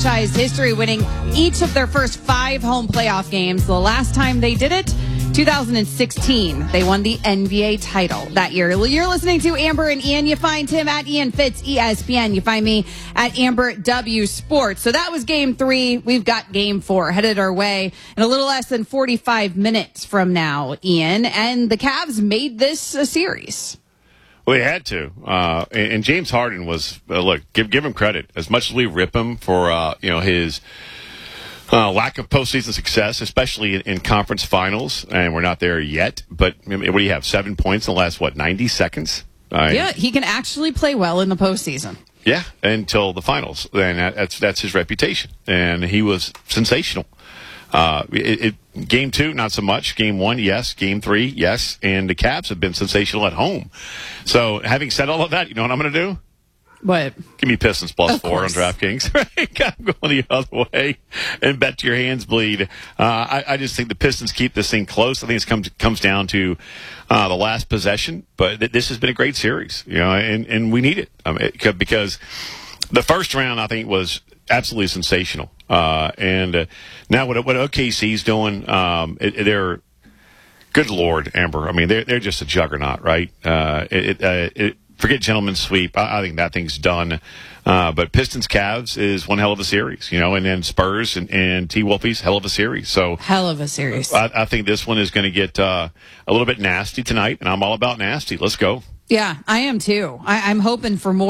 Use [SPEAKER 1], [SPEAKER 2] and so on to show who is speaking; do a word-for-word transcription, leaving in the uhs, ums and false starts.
[SPEAKER 1] franchise history, winning each of their first five home playoff games. The last time they did it, two thousand sixteen, they won the N B A title that year. You're listening to Amber and Ian. You find him at Ian Fitz, E S P N. You find me at Amber W Sports. So that was game three. We've got game four headed our way in a little less than forty-five minutes from now, Ian. And the Cavs made this a series.
[SPEAKER 2] Well, he had to. Uh, and, and James Harden was, uh, look, give give him credit. As much as we rip him for, uh, you know, his Uh, lack of postseason success, especially in, in conference finals, and we're not there yet. But I mean, what do you have? Seven points in the last, what, ninety seconds? Uh,
[SPEAKER 1] yeah, he can actually play well in the postseason.
[SPEAKER 2] Yeah, until the finals. And that, that's that's his reputation. And he was sensational. Uh, it, it, game two, not so much. Game one, yes. Game three, yes. And the Cavs have been sensational at home. So having said all of that, you know what I'm going to do?
[SPEAKER 1] What?
[SPEAKER 2] Give me Pistons plus
[SPEAKER 1] of
[SPEAKER 2] four
[SPEAKER 1] course.
[SPEAKER 2] on DraftKings. Right? I'm going the other way and bet till your hands bleed. Uh, I, I just think the Pistons keep this thing close. I think it comes comes down to uh, the last possession. But th- this has been a great series, you know, and, and we need it, um, it because the first round I think was absolutely sensational. Uh, and uh, now what what O K C's doing, um, it, they're good Lord, Amber. I mean, they're they're just a juggernaut, right? Uh, it. Uh, it Forget gentleman's sweep. I, I think that thing's done. Uh, but Pistons Cavs is one hell of a series, you know, and then Spurs and, and T Wolfies, hell of a series. So
[SPEAKER 1] hell of a series.
[SPEAKER 2] I, I think this one is going to get uh, a little bit nasty tonight, and I'm all about nasty. Let's go.
[SPEAKER 1] Yeah, I am too. I, I'm hoping for more.